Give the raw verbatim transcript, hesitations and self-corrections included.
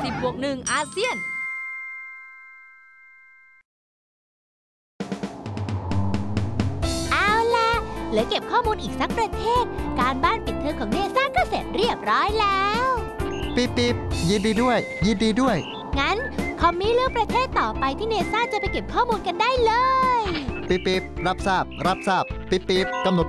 สิบบวกหนึ่งอาเซียนเอาล่ะเหลือเก็บข้อมูลอีกสักประเทศการบ้านปิดเทอมของเนซ่าก็เสร็จเรียบร้อยแล้วปิ๊บปิ๊บยินดีด้วยยินดีด้วยงั้นคอมมี่เลือกประเทศต่อไปที่เนซ่าจะไปเก็บข้อมูลกันได้เลยปิ๊บปิ๊บรับทราบรับทราบปิ๊บปิ๊บกำหนด